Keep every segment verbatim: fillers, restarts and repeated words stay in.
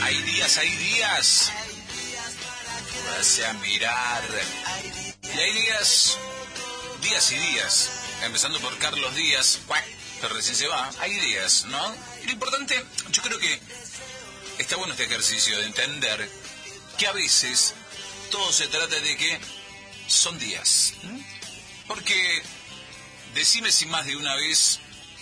Hay días, hay días. Vase a mirar. Y hay días, días y días. Empezando por Carlos Díaz, que recién se va. Hay días, ¿no? Y lo importante, yo creo que está bueno este ejercicio de entender que a veces todo se trata de que son días. Porque decime si más de una vez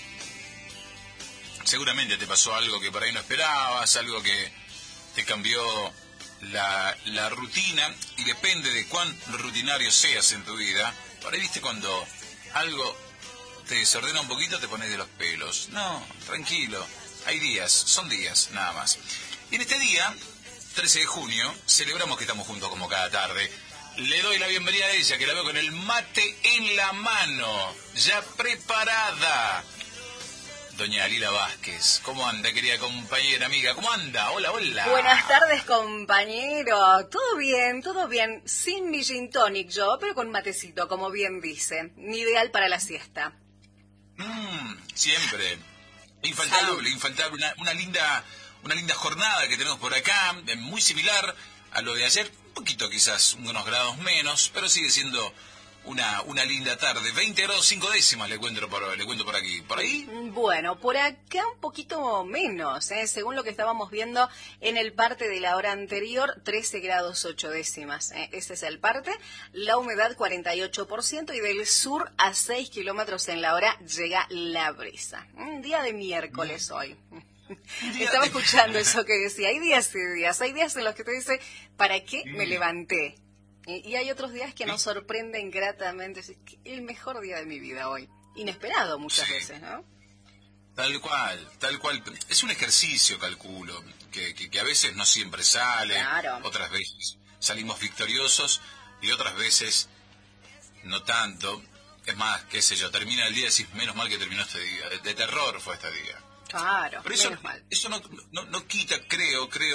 seguramente te pasó algo que por ahí no esperabas, algo que te cambió la, la rutina, y depende de cuán rutinario seas en tu vida. Por ahí, viste, cuando algo te desordena un poquito, te pones de los pelos. No, tranquilo, hay días, son días, nada más. Y en este día, trece de junio, celebramos que estamos juntos como cada tarde. Le doy la bienvenida a ella, que la veo con el mate en la mano, ya preparada. Doña Lila Vázquez, ¿cómo anda, querida compañera, amiga? ¿Cómo anda? Hola, hola. Buenas tardes, compañero. Todo bien, todo bien. Sin mi gin tonic yo, pero con matecito, como bien dice. Ideal para la siesta. Mm, siempre. Infaltable, Salud. infaltable. Una, una linda una linda jornada que tenemos por acá, muy similar a lo de ayer. Un poquito quizás, unos grados menos, pero sigue siendo Una, una linda tarde. veinte grados cinco décimas le cuento por, le cuento por aquí. ¿Por ahí? Bueno, por acá un poquito menos, ¿eh? Según lo que estábamos viendo en el parte de la hora anterior, trece grados ocho décimas. ¿eh? Ese es el parte. La humedad cuarenta y ocho por ciento y del sur a seis kilómetros en la hora llega la brisa. Un día de miércoles mm. hoy. Estaba de... escuchando eso que decía. Hay días y días. Hay días en los que te dice, ¿para qué mm. me levanté? Y hay otros días que nos sorprenden gratamente. Es el mejor día de mi vida hoy. Inesperado muchas sí. veces, ¿no? Tal cual, tal cual. Es un ejercicio, calculo, que, que, que a veces no siempre sale. Claro. Otras veces salimos victoriosos y otras veces no tanto. Es más, qué sé yo, termina el día y decís, menos mal que terminó este día. De, de terror fue este día. Claro, Pero eso, menos mal. Eso no, no, no quita, creo, creo.